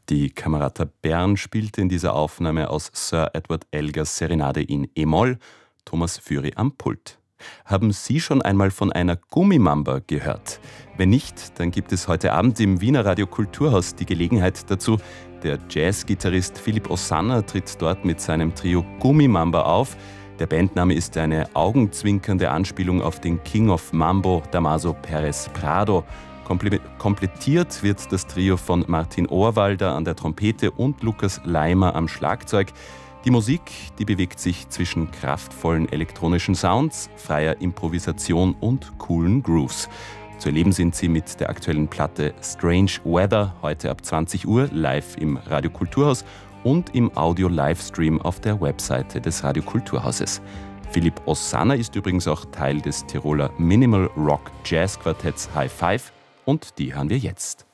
Die Camerata Bern spielte in dieser Aufnahme aus Sir Edward Elgars Serenade in e-Moll, Thomas Füri am Pult. Haben Sie schon einmal von einer Gummimamba gehört? Wenn nicht, dann gibt es heute Abend im Wiener Radio Kulturhaus die Gelegenheit dazu. Der Jazzgitarrist Philipp Osanna tritt dort mit seinem Trio Gummimamba auf. Der Bandname ist eine augenzwinkernde Anspielung auf den King of Mambo, Damaso Perez Prado. Komplettiert wird das Trio von Martin Ohrwalder an der Trompete und Lukas Leimer am Schlagzeug. Die Musik, die bewegt sich zwischen kraftvollen elektronischen Sounds, freier Improvisation und coolen Grooves. Zu erleben sind sie mit der aktuellen Platte Strange Weather, heute ab 20 Uhr live im Radio Kulturhaus und im Audio-Livestream auf der Webseite des Radio Kulturhauses. Philipp Osanna ist übrigens auch Teil des Tiroler Minimal Rock Jazz Quartetts High Five und die hören wir jetzt.